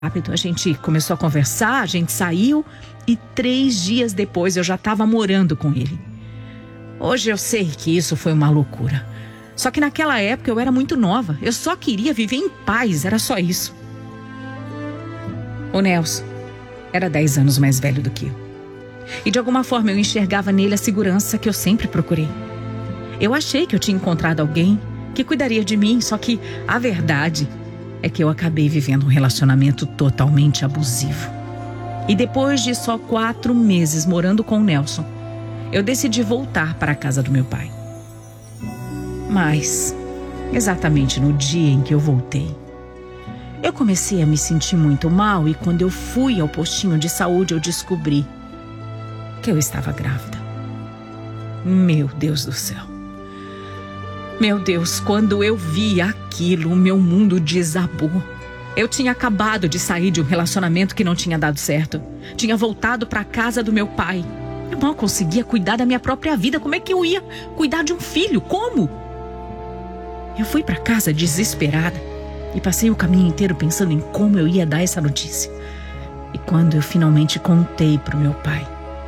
rápido. A gente começou a conversar, a gente saiu e 3 dias depois eu já estava morando com ele. Hoje eu sei que isso foi uma loucura. Só que naquela época eu era muito nova. Eu só queria viver em paz, era só isso. O Nelson era 10 anos mais velho do que eu. E de alguma forma eu enxergava nele a segurança que eu sempre procurei. Eu achei que eu tinha encontrado alguém que cuidaria de mim, só que a verdade é que eu acabei vivendo um relacionamento totalmente abusivo. E depois de só 4 meses morando com o Nelson, eu decidi voltar para a casa do meu pai. Mas, exatamente no dia em que eu voltei, eu comecei a me sentir muito mal e quando eu fui ao postinho de saúde eu descobri que eu estava grávida. Meu Deus do céu. Meu Deus, quando eu vi aquilo, o meu mundo desabou. Eu tinha acabado de sair de um relacionamento que não tinha dado certo. Tinha voltado para a casa do meu pai. Eu mal conseguia cuidar da minha própria vida. Como é que eu ia cuidar de um filho? Como? Eu fui para casa desesperada e passei o caminho inteiro pensando em como eu ia dar essa notícia. E quando eu finalmente contei para o meu pai,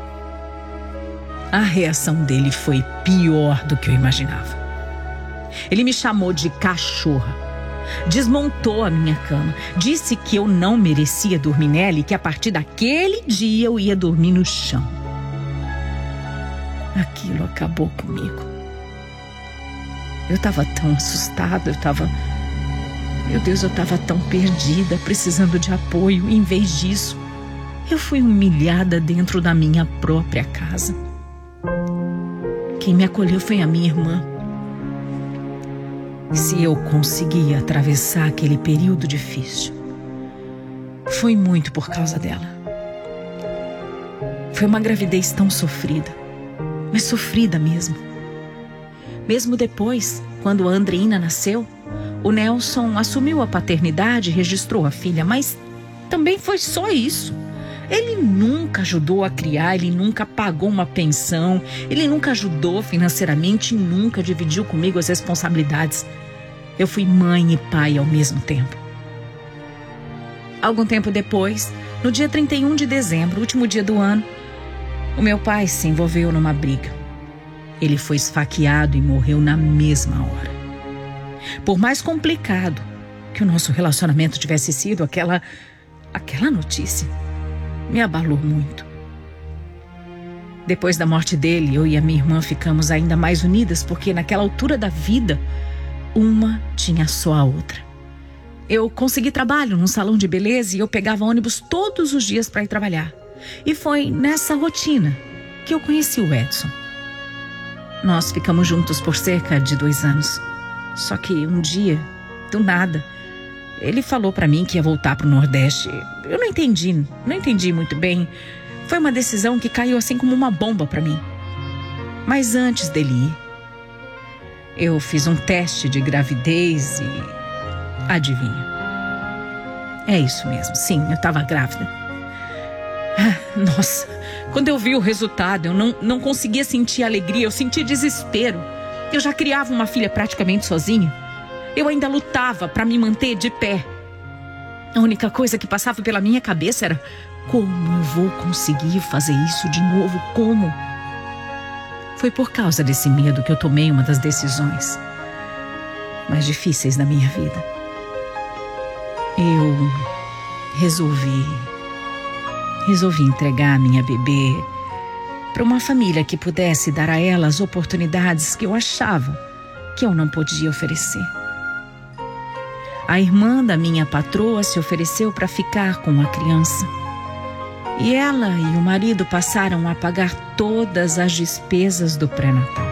a reação dele foi pior do que eu imaginava. Ele me chamou de cachorra, desmontou a minha cama, disse que eu não merecia dormir nela e que a partir daquele dia eu ia dormir no chão. Aquilo acabou comigo. Eu estava tão assustada, meu Deus, eu estava tão perdida, precisando de apoio. Em vez disso, eu fui humilhada dentro da minha própria casa. Quem me acolheu foi a minha irmã. Se eu consegui atravessar aquele período difícil, foi muito por causa dela. Foi uma gravidez tão sofrida, mas sofrida mesmo. Mesmo depois, quando a Andreina nasceu, o Nelson assumiu a paternidade e registrou a filha, mas também foi só isso. Ele nunca ajudou a criar, ele nunca pagou uma pensão, ele nunca ajudou financeiramente e nunca dividiu comigo as responsabilidades. Eu fui mãe e pai ao mesmo tempo. Algum tempo depois, no dia 31 de dezembro, último dia do ano, o meu pai se envolveu numa briga. Ele foi esfaqueado e morreu na mesma hora. Por mais complicado que o nosso relacionamento tivesse sido, aquela notícia me abalou muito. Depois da morte dele, eu e a minha irmã ficamos ainda mais unidas, porque naquela altura da vida, uma tinha só a outra. Eu consegui trabalho num salão de beleza e eu pegava ônibus todos os dias para ir trabalhar. E foi nessa rotina que eu conheci o Edson. Nós ficamos juntos por cerca de 2 anos. Só que um dia, do nada, ele falou para mim que ia voltar pro Nordeste. Eu não entendi muito bem. Foi uma decisão que caiu assim como uma bomba para mim. Mas antes dele ir, eu fiz um teste de gravidez e adivinha? É isso mesmo, sim, eu estava grávida. Nossa, quando eu vi o resultado, eu não conseguia sentir alegria, eu sentia desespero. Eu já criava uma filha praticamente sozinha. Eu ainda lutava para me manter de pé. A única coisa que passava pela minha cabeça era: como eu vou conseguir fazer isso de novo? Como? Foi por causa desse medo que eu tomei uma das decisões mais difíceis da minha vida. Eu resolvi entregar a minha bebê para uma família que pudesse dar a ela as oportunidades que eu achava que eu não podia oferecer. A irmã da minha patroa se ofereceu para ficar com a criança. E ela e o marido passaram a pagar todas as despesas do pré-natal.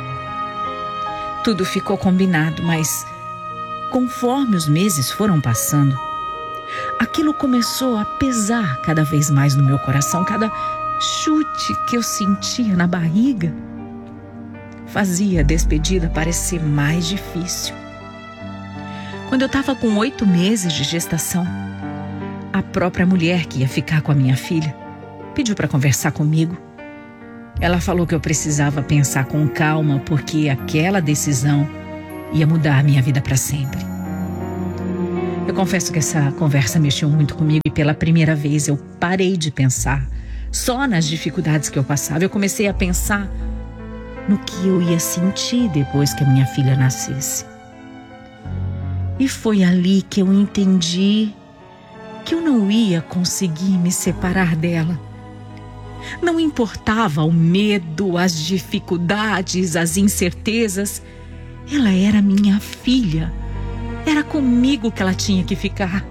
Tudo ficou combinado, mas conforme os meses foram passando, aquilo começou a pesar cada vez mais no meu coração. Cada chute que eu sentia na barriga fazia a despedida parecer mais difícil. Quando eu estava com 8 meses de gestação, a própria mulher que ia ficar com a minha filha pediu para conversar comigo. Ela falou que eu precisava pensar com calma, porque aquela decisão ia mudar a minha vida para sempre. Eu confesso que essa conversa mexeu muito comigo e pela primeira vez eu parei de pensar só nas dificuldades que eu passava. Eu comecei a pensar no que eu ia sentir depois que a minha filha nascesse. E foi ali que eu entendi que eu não ia conseguir me separar dela. Não importava o medo, as dificuldades, as incertezas. Ela era minha filha. Era comigo que ela tinha que ficar.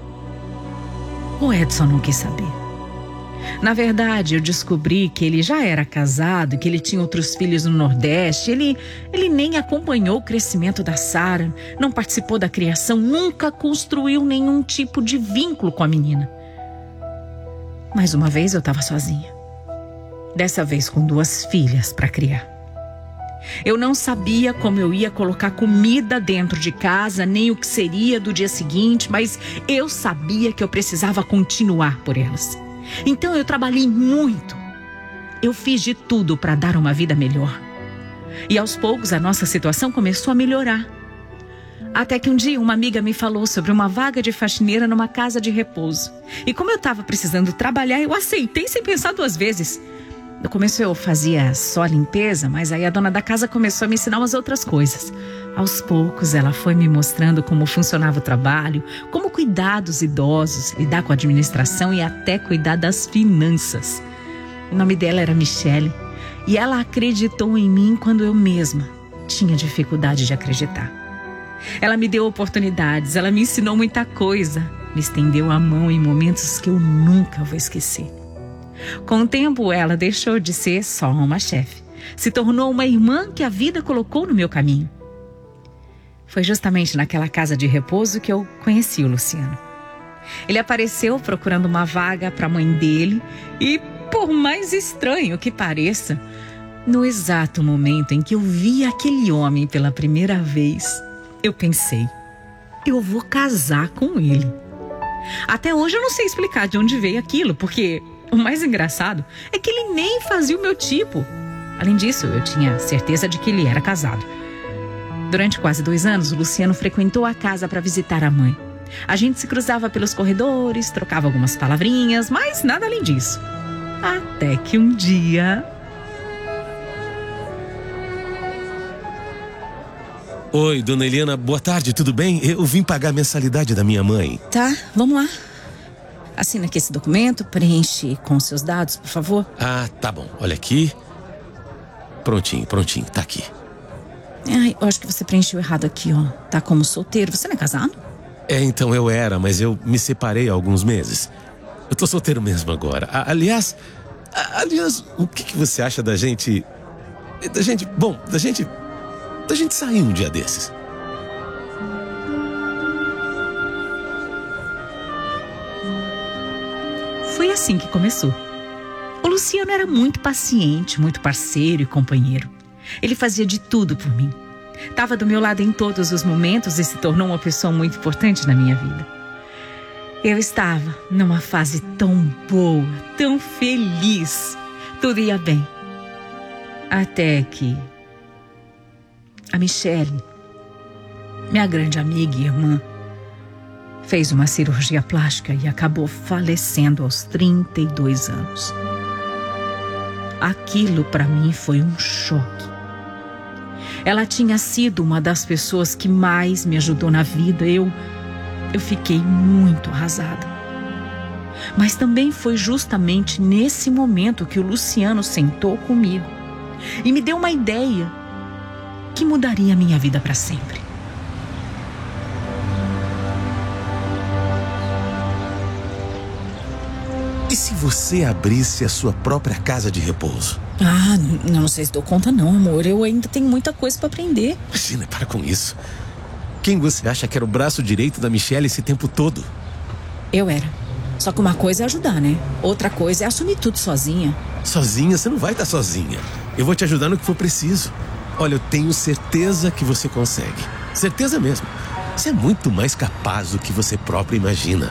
O Edson não quis saber. Na verdade, eu descobri que ele já era casado, que ele tinha outros filhos no Nordeste. Ele nem acompanhou o crescimento da Sara, não participou da criação, nunca construiu nenhum tipo de vínculo com a menina. Mais uma vez eu estava sozinha. Dessa vez com 2 filhas para criar. Eu não sabia como eu ia colocar comida dentro de casa, nem o que seria do dia seguinte, mas eu sabia que eu precisava continuar por elas. Então eu trabalhei muito. Eu fiz de tudo para dar uma vida melhor. E aos poucos a nossa situação começou a melhorar. Até que um dia uma amiga me falou sobre uma vaga de faxineira numa casa de repouso. E como eu estava precisando trabalhar, eu aceitei sem pensar 2 vezes. No começo eu fazia só a limpeza, mas aí a dona da casa começou a me ensinar umas outras coisas. Aos poucos ela foi me mostrando como funcionava o trabalho, como cuidar dos idosos, lidar com a administração e até cuidar das finanças. O nome dela era Michele e ela acreditou em mim quando eu mesma tinha dificuldade de acreditar. Ela me deu oportunidades, ela me ensinou muita coisa, me estendeu a mão em momentos que eu nunca vou esquecer. Com o tempo, ela deixou de ser só uma chefe. Se tornou uma irmã que a vida colocou no meu caminho. Foi justamente naquela casa de repouso que eu conheci o Luciano. Ele apareceu procurando uma vaga para a mãe dele e, por mais estranho que pareça, no exato momento em que eu vi aquele homem pela primeira vez, eu pensei, eu vou casar com ele. Até hoje eu não sei explicar de onde veio aquilo, porque o mais engraçado é que ele nem fazia o meu tipo. Além disso, eu tinha certeza de que ele era casado. Durante quase 2 anos, o Luciano frequentou a casa para visitar a mãe. A gente se cruzava pelos corredores, trocava algumas palavrinhas, mas nada além disso. Até que um dia... Oi, dona Helena, boa tarde, tudo bem? Eu vim pagar a mensalidade da minha mãe. Tá, vamos lá. Assina aqui esse documento, preenche com seus dados, por favor. Ah, tá bom. Olha aqui. Prontinho, tá aqui. Ai, eu acho que você preencheu errado aqui, ó. Tá como solteiro. Você não é casado? Então eu era, mas eu me separei há alguns meses. Eu tô solteiro mesmo agora. Aliás, o que você acha da gente sair um dia desses? Foi assim que começou. O Luciano era muito paciente, muito parceiro e companheiro. Ele fazia de tudo por mim. Estava do meu lado em todos os momentos e se tornou uma pessoa muito importante na minha vida. Eu estava numa fase tão boa, tão feliz. Tudo ia bem. Até que a Michele, minha grande amiga e irmã, fez uma cirurgia plástica e acabou falecendo aos 32 anos. Aquilo para mim foi um choque. Ela tinha sido uma das pessoas que mais me ajudou na vida. Eu fiquei muito arrasada. Mas também foi justamente nesse momento que o Luciano sentou comigo e me deu uma ideia que mudaria a minha vida para sempre. E se você abrisse a sua própria casa de repouso? Ah, não sei se dou conta não, amor. Eu ainda tenho muita coisa para aprender. Imagina, para com isso. Quem você acha que era o braço direito da Michele esse tempo todo? Eu era. Só que uma coisa é ajudar, né? Outra coisa é assumir tudo sozinha. Sozinha? Você não vai estar sozinha. Eu vou te ajudar no que for preciso. Olha, eu tenho certeza que você consegue. Certeza mesmo. Você é muito mais capaz do que você própria imagina.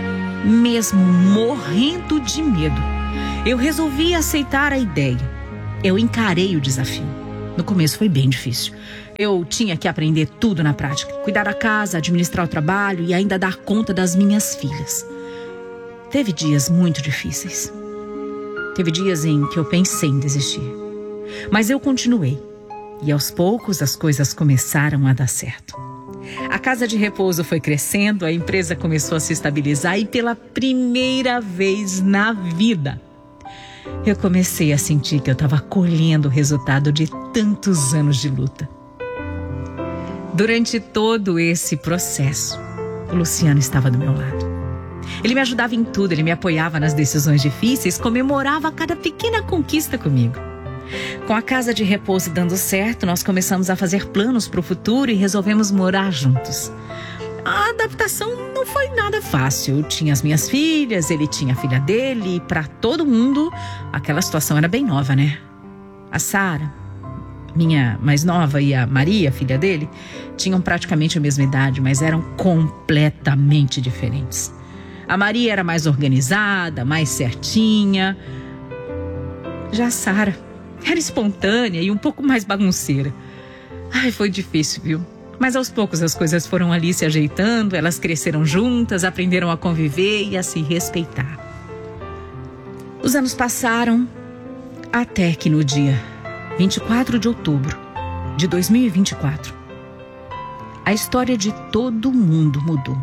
Mesmo morrendo de medo, eu resolvi aceitar a ideia. Eu encarei o desafio. No começo foi bem difícil. Eu tinha que aprender tudo na prática. Cuidar da casa, administrar o trabalho e ainda dar conta das minhas filhas. Teve dias muito difíceis. Teve dias em que eu pensei em desistir. Mas eu continuei. E aos poucos as coisas começaram a dar certo. A casa de repouso foi crescendo, a empresa começou a se estabilizar e pela primeira vez na vida, eu comecei a sentir que eu estava colhendo o resultado de tantos anos de luta. Durante todo esse processo, o Luciano estava do meu lado. Ele me ajudava em tudo, ele me apoiava nas decisões difíceis, comemorava cada pequena conquista comigo. Com a casa de repouso dando certo, nós começamos a fazer planos para o futuro e resolvemos morar juntos. A adaptação não foi nada fácil. Eu tinha as minhas filhas, ele tinha a filha dele e para todo mundo aquela situação era bem nova, né? A Sara, minha mais nova, e a Maria, filha dele, tinham praticamente a mesma idade, mas eram completamente diferentes. A Maria era mais organizada, mais certinha. Já a Sara era espontânea e um pouco mais bagunceira. Ai, foi difícil, viu? Mas aos poucos as coisas foram ali se ajeitando, elas cresceram juntas, aprenderam a conviver e a se respeitar. Os anos passaram até que no dia 24 de outubro de 2024, a história de todo mundo mudou.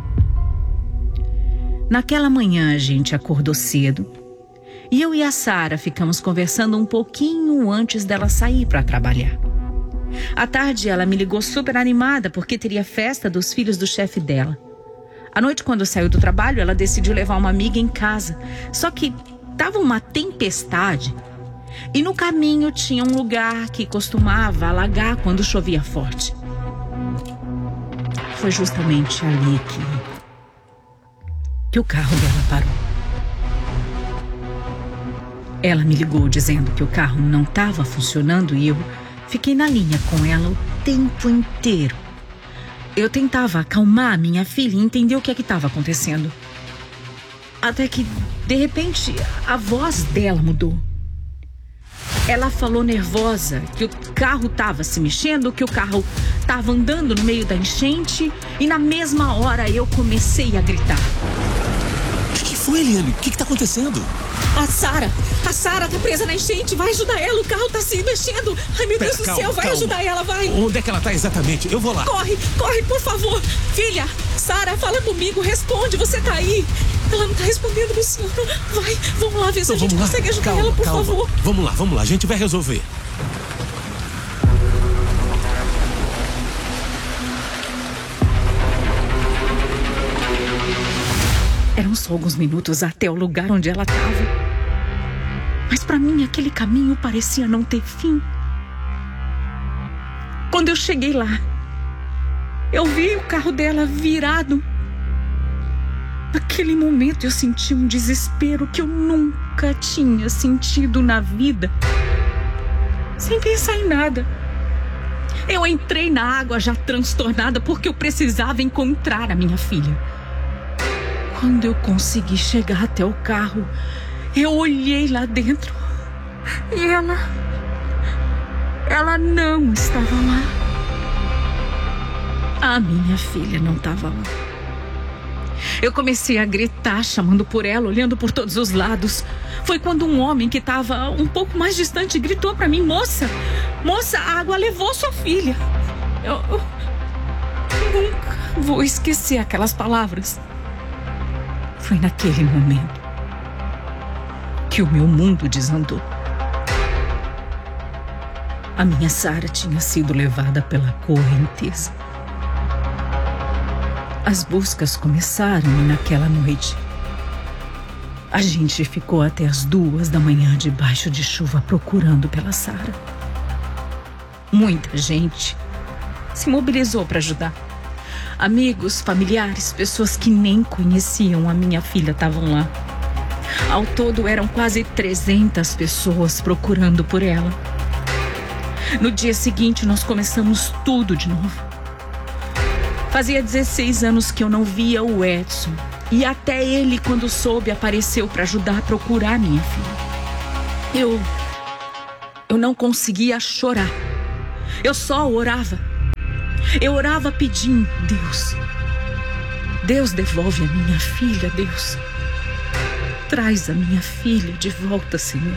Naquela manhã a gente acordou cedo e eu e a Sara ficamos conversando um pouquinho antes dela sair para trabalhar. À tarde ela me ligou super animada porque teria festa dos filhos do chefe dela. À noite, quando saiu do trabalho, ela decidiu levar uma amiga em casa. Só que estava uma tempestade e no caminho tinha um lugar que costumava alagar quando chovia forte. Foi justamente ali que o carro dela parou. Ela me ligou dizendo que o carro não estava funcionando e eu fiquei na linha com ela o tempo inteiro. Eu tentava acalmar minha filha e entender o que estava acontecendo. Até que, de repente, a voz dela mudou. Ela falou nervosa que o carro estava se mexendo, que o carro estava andando no meio da enchente e na mesma hora eu comecei a gritar. O que foi, Eliane? O que está acontecendo? A Sara tá presa na enchente, vai ajudar ela, o carro tá se mexendo. Ai, meu Deus do céu, vai ajudar ela, vai. Onde é que ela tá exatamente? Eu vou lá. Corre, por favor. Filha, Sara, fala comigo, responde, você tá aí. Ela não tá respondendo, Luciano. Vai, vamos lá ver se a gente consegue ajudar ela, por favor. Vamos lá, a gente vai resolver. Eram só alguns minutos até o lugar onde ela estava. Mas para mim aquele caminho parecia não ter fim. Quando eu cheguei lá, eu vi o carro dela virado. Naquele momento eu senti um desespero que eu nunca tinha sentido na vida. Sem pensar em nada. Eu entrei na água já transtornada porque eu precisava encontrar a minha filha. Quando eu consegui chegar até o carro, eu olhei lá dentro e ela não estava lá. A minha filha não estava lá. Eu comecei a gritar, chamando por ela, olhando por todos os lados. Foi quando um homem que estava um pouco mais distante gritou para mim: Moça, a água levou sua filha. Eu nunca vou esquecer aquelas palavras. Foi naquele momento que o meu mundo desandou. A minha Sara tinha sido levada pela correnteza. As buscas começaram e naquela noite a gente ficou até as 2 da manhã debaixo de chuva procurando pela Sara. Muita gente se mobilizou para ajudar. Amigos, familiares, pessoas que nem conheciam a minha filha estavam lá. Ao todo eram quase 300 pessoas procurando por ela. No dia seguinte nós começamos tudo de novo. Fazia 16 anos que eu não via o Edson e até ele, quando soube, apareceu para ajudar a procurar minha filha. Eu Eu não conseguia chorar. Eu só orava. Eu orava pedindo: Deus, devolve a minha filha, Deus. Traz a minha filha de volta, Senhor.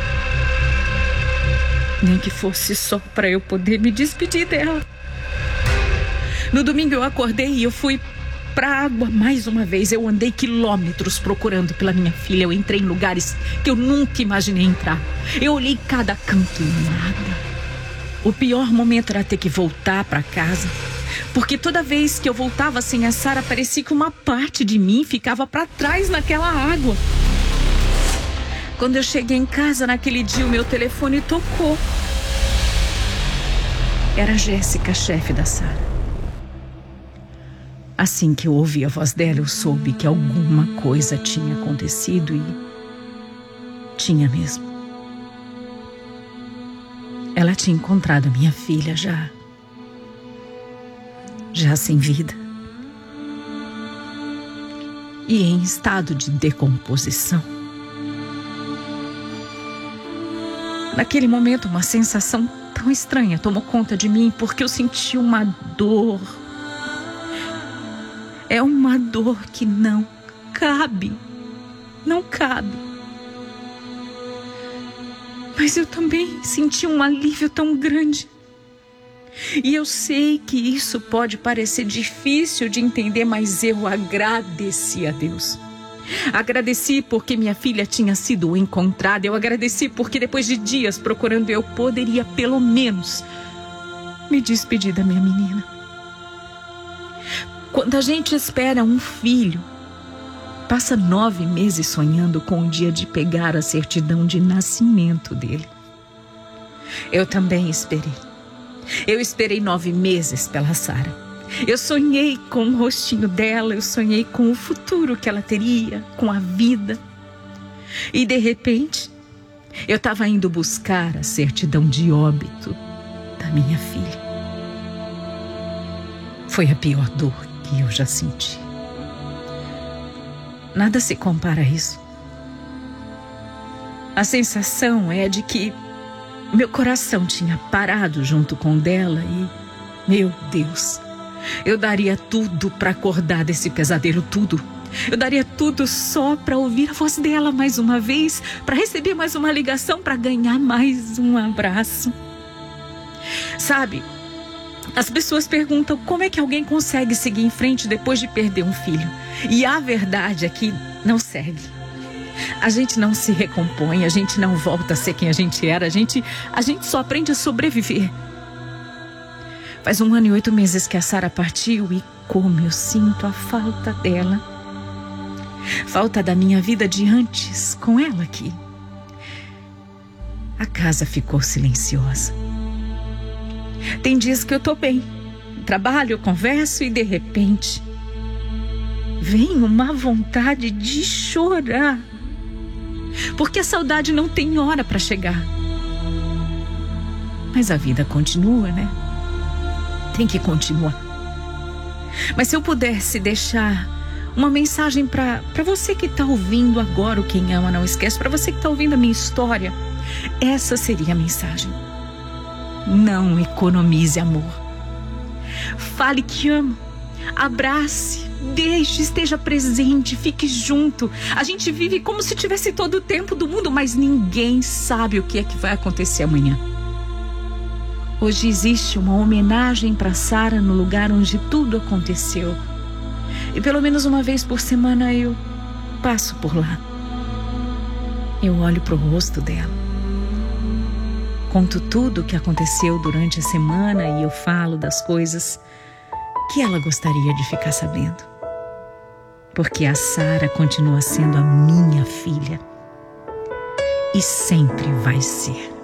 Nem que fosse só para eu poder me despedir dela. No domingo eu acordei e eu fui para a água mais uma vez. Eu andei quilômetros procurando pela minha filha. Eu entrei em lugares que eu nunca imaginei entrar. Eu olhei cada canto e nada. O pior momento era ter que voltar para casa, porque toda vez que eu voltava sem a Sara, parecia que uma parte de mim ficava para trás naquela água. Quando eu cheguei em casa naquele dia, o meu telefone tocou. Era a Jéssica, chefe da Sara. Assim que eu ouvi a voz dela, eu soube que alguma coisa tinha acontecido e tinha mesmo. Ela tinha encontrado a minha filha já sem vida e em estado de decomposição. Naquele momento, uma sensação tão estranha tomou conta de mim, porque eu senti uma dor. É uma dor que não cabe. Mas eu também senti um alívio tão grande. E eu sei que isso pode parecer difícil de entender, mas eu agradeci a Deus. Agradeci porque minha filha tinha sido encontrada. Eu agradeci porque depois de dias procurando, eu poderia pelo menos me despedir da minha menina. Quando a gente espera um filho, passa 9 meses sonhando com o dia de pegar a certidão de nascimento dele. Eu também esperei. Eu esperei 9 meses pela Sara. Eu sonhei com o rostinho dela, eu sonhei com o futuro que ela teria, com a vida. E de repente, eu estava indo buscar a certidão de óbito da minha filha. Foi a pior dor que eu já senti. Nada se compara a isso. A sensação é de que meu coração tinha parado junto com o dela e, meu Deus, eu daria tudo para acordar desse pesadelo, tudo. Eu daria tudo só para ouvir a voz dela mais uma vez, para receber mais uma ligação, para ganhar mais um abraço. Sabe, as pessoas perguntam como é que alguém consegue seguir em frente depois de perder um filho. E a verdade é que não segue. A gente não se recompõe, a gente não volta a ser quem a gente era, a gente só aprende a sobreviver. Faz 1 ano e 8 meses que a Sara partiu e como eu sinto a falta dela. Falta da minha vida de antes com ela aqui. A casa ficou silenciosa. Tem dias que eu tô bem, trabalho, converso e de repente vem uma vontade de chorar. Porque a saudade não tem hora para chegar. Mas a vida continua, né? Tem que continuar. Mas se eu pudesse deixar uma mensagem para você que está ouvindo agora o Quem Ama Não Esquece, para você que está ouvindo a minha história, essa seria a mensagem. Não economize amor. Fale que ama. Abrace, deixe, esteja presente, fique junto. A gente vive como se tivesse todo o tempo do mundo, mas ninguém sabe o que é que vai acontecer amanhã. Hoje existe uma homenagem para Sara no lugar onde tudo aconteceu. E pelo menos uma vez por semana eu passo por lá. Eu olho para o rosto dela. Conto tudo o que aconteceu durante a semana e eu falo das coisas que ela gostaria de ficar sabendo. Porque a Sara continua sendo a minha filha e sempre vai ser.